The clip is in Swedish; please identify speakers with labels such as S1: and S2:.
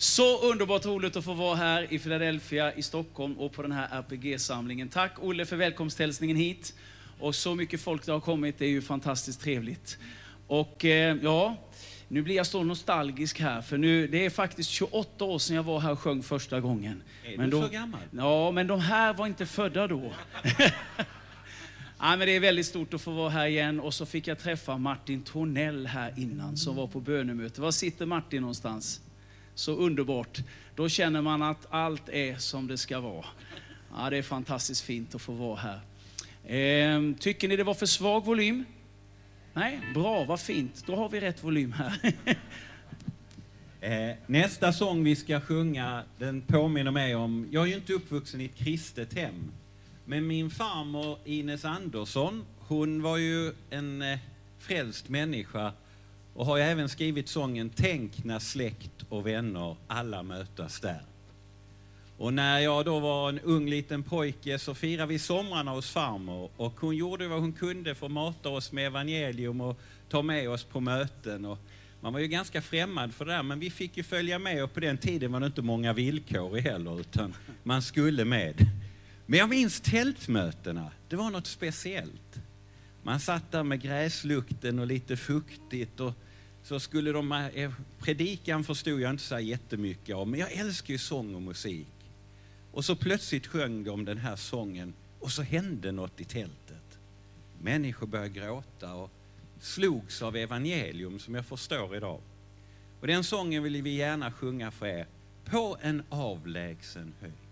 S1: Så underbart roligt att få vara här i Philadelphia, i Stockholm och på den här RPG-samlingen. Tack Olle för välkomsthälsningen hit. Och så mycket folk det har kommit, det är ju fantastiskt trevligt. Och ja, nu blir jag så nostalgisk här, för nu, det är faktiskt 28 år sedan jag var här och sjöng första gången.
S2: Är du så gammal?
S1: Ja, men de här var inte födda då. Ja, men det är väldigt stort att få vara här igen. Och så fick jag träffa Martin Tornell här innan som var på bönemöte. Var sitter Martin någonstans? Så underbart. Då känner man att allt är som det ska vara. Ja, det är fantastiskt fint att få vara här. Tycker ni det var för svag volym? Nej, bra, vad fint. Då har vi rätt volym här.
S2: Nästa sång vi ska sjunga, den påminner mig om... Jag är ju inte uppvuxen i ett kristet hem. Men min farmor Ines Andersson, hon var ju en frälst människa och har ju även skrivit sången Tänk när släkt och vänner alla mötas där. Och när jag då var en ung liten pojke så firade vi somrarna hos farmor, och hon gjorde vad hon kunde för att mata oss med evangelium och ta med oss på möten. Och man var ju ganska främmande för det där, men vi fick ju följa med, och på den tiden var det inte många villkor heller, utan man skulle med. Men jag minns tältmötena, det var något speciellt. Man satt där med gräslukten och lite fuktigt, och så skulle predikan förstod jag inte så jättemycket om, men jag älskar ju sång och musik. Och så plötsligt sjöng de den här sången, och så hände något i tältet. Människor började gråta och slogs av evangelium som jag förstår idag. Och den sången vill vi gärna sjunga för er, På en avlägsen höjd.